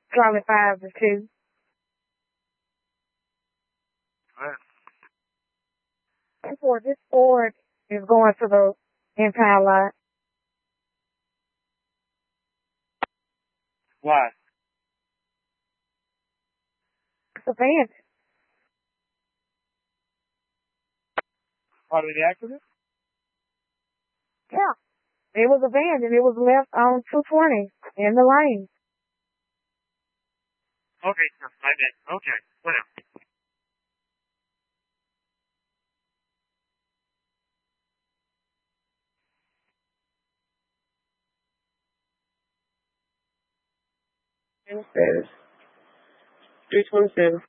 Charlie 5 to 2. Therefore, this Ford is going to the impound lot. Why? It's abandoned. Part of the accident? Yeah. It was abandoned. It was left on 220 in the lane. Okay, my bad. Okay, whatever. Status 327.